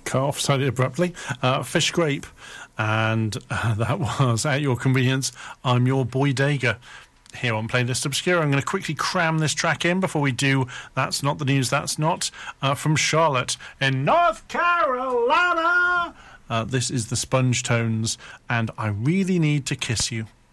cut off slightly abruptly. Fish Grape, and that was At Your Convenience. I'm your boy Dega here on Playlist Obscura. I'm going to quickly cram this track in before we do That's Not the News, That's Not, from Charlotte in North Carolina. This is the Sponge Tones, and I Really Need to Kiss You.